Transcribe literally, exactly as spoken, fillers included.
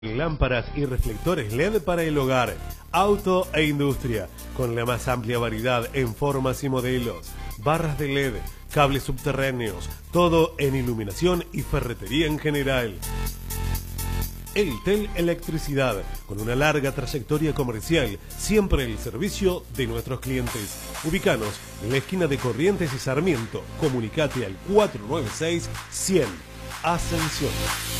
Lámparas y reflectores L E D para el hogar, auto e industria, con la más amplia variedad en formas y modelos, barras de L E D, cables subterráneos, todo en iluminación y ferretería en general. Eltel Electricidad, con una larga trayectoria comercial, siempre el servicio de nuestros clientes. Ubícanos en la esquina de Corrientes y Sarmiento. Comunicate al cuatro nueve seis cien. Ascensión.